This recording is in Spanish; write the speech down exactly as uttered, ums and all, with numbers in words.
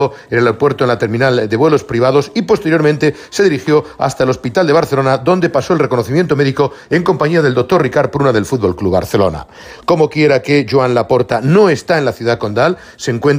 en el aeropuerto, en la terminal de vuelos privados, y posteriormente se dirigió hasta el Hospital de Barcelona, donde pasó el reconocimiento médico en compañía del doctor Ricard Pruna del Fútbol Club Barcelona. Como quiera que Joan Laporta no está en la ciudad condal, se encuentra